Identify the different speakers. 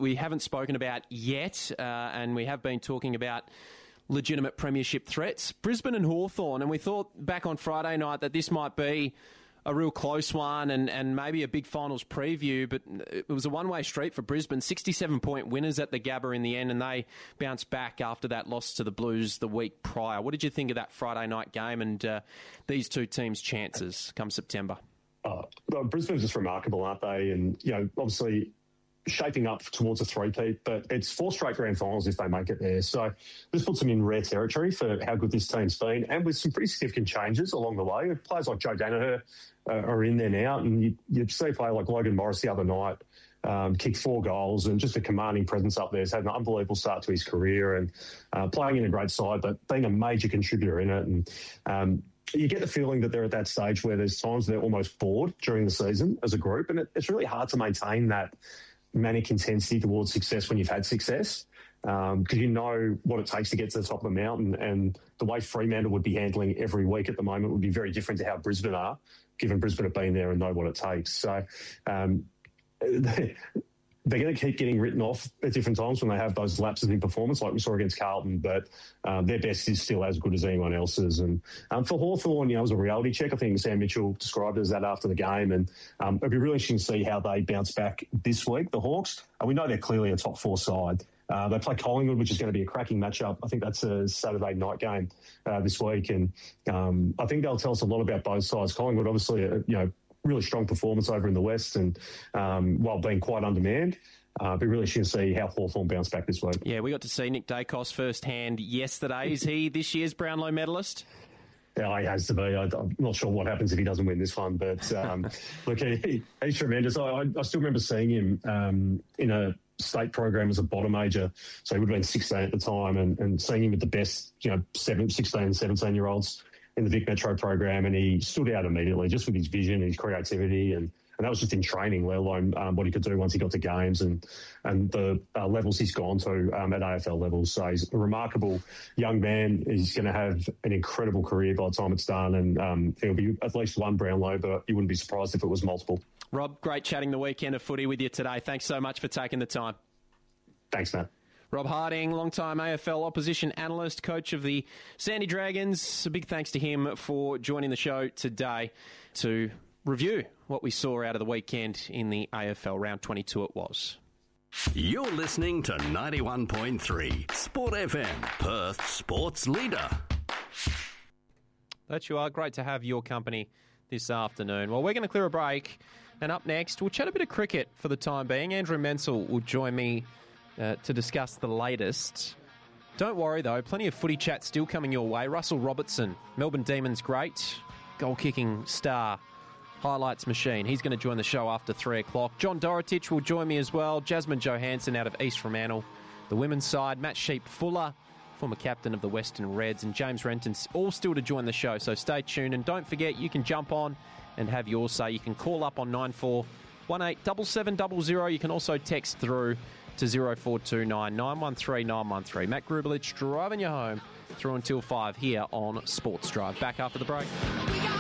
Speaker 1: we haven't spoken about yet, and we have been talking about legitimate premiership threats. Brisbane and Hawthorn, and we thought back on Friday night that this might be a real close one and maybe a big finals preview, but it was a one-way street for Brisbane. 67-point winners at the Gabba in the end, and they bounced back after that loss to the Blues the week prior. What did you think of that Friday night game and these two teams' chances come September?
Speaker 2: Brisbane's just remarkable, aren't they? And, obviously shaping up towards a three-peat, but it's 4 straight grand finals if they make it there. So this puts them in rare territory for how good this team's been, and with some pretty significant changes along the way. Players like Joe Danaher are in there now, and you see a player like Logan Morris the other night kicked 4 goals and just a commanding presence up there. He's had an unbelievable start to his career and playing in a great side, but being a major contributor in it. And you get the feeling that they're at that stage where there's times they're almost bored during the season as a group, and it's really hard to maintain that manic intensity towards success when you've had success, because you know what it takes to get to the top of the mountain, and the way Fremantle would be handling every week at the moment would be very different to how Brisbane are, given Brisbane have been there and know what it takes. So they're going to keep getting written off at different times when they have those lapses in performance like we saw against Carlton, but their best is still as good as anyone else's. And for Hawthorn, it was a reality check. I think Sam Mitchell described it as that after the game, and it'd be really interesting to see how they bounce back this week, the Hawks. We know they're clearly a top 4 side. They play Collingwood, which is going to be a cracking matchup. I think that's a Saturday night game this week, and I think they'll tell us a lot about both sides. Collingwood, obviously, really strong performance over in the West, and while being quite undermanned. Be really interesting to see how Hawthorn bounce back this week.
Speaker 1: Yeah, we got to see Nick Dacos firsthand yesterday. Is he this year's Brownlow medalist?
Speaker 2: Yeah, he has to be. I'm not sure what happens if he doesn't win this one, but look, he's tremendous. I still remember seeing him in a state program as a bottom major, so he would have been 16 at the time, and seeing him with the best 16 and 17-year-olds in the Vic Metro program, and he stood out immediately just with his vision and his creativity, and that was just in training, let alone what he could do once he got to games and the levels he's gone to at AFL levels. So he's a remarkable young man. He's going to have an incredible career by the time it's done, and there'll be at least one Brownlow, but you wouldn't be surprised if it was multiple.
Speaker 1: Rob, great chatting the weekend of footy with you today. Thanks so much for taking the time.
Speaker 2: Thanks, Matt.
Speaker 1: Rob Harding, long-time AFL opposition analyst, coach of the Sandy Dragons. A big thanks to him for joining the show today to review what we saw out of the weekend in the AFL. Round 22 it was.
Speaker 3: You're listening to 91.3 Sport FM, Perth sports leader.
Speaker 1: That you are. Great to have your company this afternoon. Well, we're going to clear a break, and up next, we'll chat a bit of cricket for the time being. Andrew Mensel will join me to discuss the latest. Don't worry, though, plenty of footy chat still coming your way. Russell Robertson, Melbourne Demons great, goal-kicking star, highlights machine. He's going to join the show after 3 o'clock. John Dorotich will join me as well. Jasmine Johansson out of East Fremantle. The women's side, Matt Sheep-Fuller, former captain of the Western Reds, and James Renton, all still to join the show. So stay tuned, and don't forget, you can jump on and have your say. You can call up on 9418 7700. You can also text through to 0429 913 913. Matt Grubelich driving you home through until 5 here on Sports Drive. Back after the break.